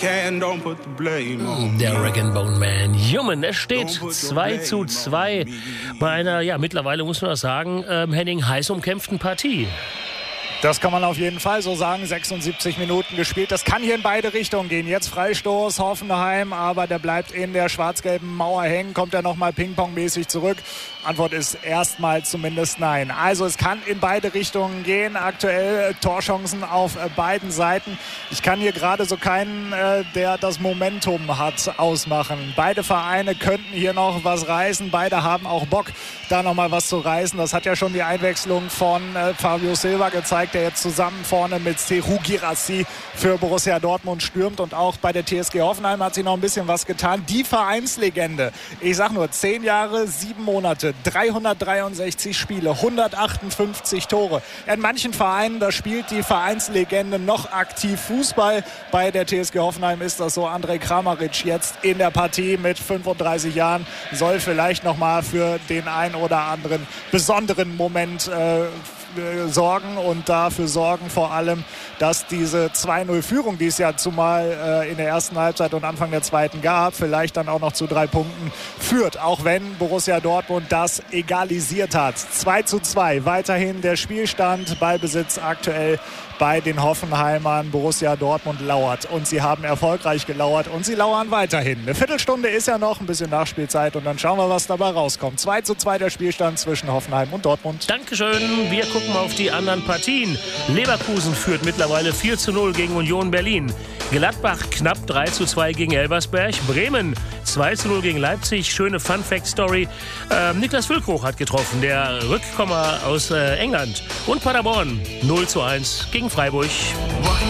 Der Rag & Bone Man Human. Es steht 2:2 bei einer, ja, mittlerweile muss man das sagen, Henning, heiß umkämpften Partie. Das kann man auf jeden Fall so sagen. 76 Minuten gespielt. Das kann hier in beide Richtungen gehen. Jetzt Freistoß Hoffenheim, aber der bleibt in der schwarz-gelben Mauer hängen. Kommt er nochmal Ping-Pong-mäßig zurück? Antwort ist erstmal zumindest nein. Also es kann in beide Richtungen gehen. Aktuell Torchancen auf beiden Seiten. Ich kann hier gerade so keinen, der das Momentum hat, ausmachen. Beide Vereine könnten hier noch was reißen. Beide haben auch Bock, da nochmal was zu reißen. Das hat ja schon die Einwechslung von Fabio Silva gezeigt, der jetzt zusammen vorne mit Serhou Guirassy für Borussia Dortmund stürmt. Und auch bei der TSG Hoffenheim hat sich noch ein bisschen was getan. Die Vereinslegende, ich sag nur, 10 Jahre, 7 Monate, 363 Spiele, 158 Tore. In manchen Vereinen, da spielt die Vereinslegende noch aktiv Fußball. Bei der TSG Hoffenheim ist das so. Andrej Kramaric jetzt in der Partie mit 35 Jahren soll vielleicht nochmal für den ein oder anderen besonderen Moment sorgen und dafür sorgen vor allem, dass diese 2:0-Führung, die es ja zumal in der ersten Halbzeit und Anfang der zweiten gab, vielleicht dann auch noch zu 3 Punkten führt, auch wenn Borussia Dortmund das egalisiert hat. 2:2, weiterhin der Spielstand, Ballbesitz aktuell bei den Hoffenheimern. Borussia Dortmund lauert und sie haben erfolgreich gelauert und sie lauern weiterhin. Eine Viertelstunde ist ja noch, ein bisschen Nachspielzeit und dann schauen wir, was dabei rauskommt. 2:2 der Spielstand zwischen Hoffenheim und Dortmund. Dankeschön. Wir gucken auf die anderen Partien. Leverkusen führt mittlerweile 4:0 gegen Union Berlin. Gladbach knapp 3:2 gegen Elversberg. Bremen 2:0 gegen Leipzig. Schöne Fun-Fact-Story. Niklas Füllkrug hat getroffen, der Rückkommer aus England. Und Paderborn 0:1 gegen Freiburg.